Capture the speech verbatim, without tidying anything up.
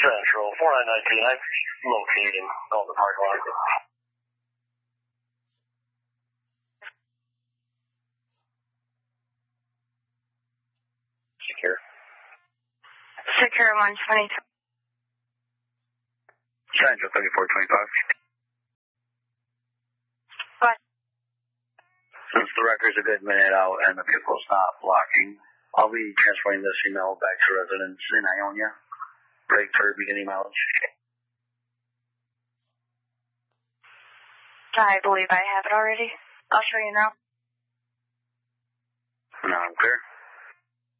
Central, four nine nineteen, I'm locating on the parking lot. Secure. Secure one twenty-two. Central thirty-four twenty-five. What? Since the record's a good minute out and the vehicle's not blocking, I'll be transferring this email back to residents in Ionia. Break for beginning mileage. I believe I have it already. I'll show you now. No, I'm clear.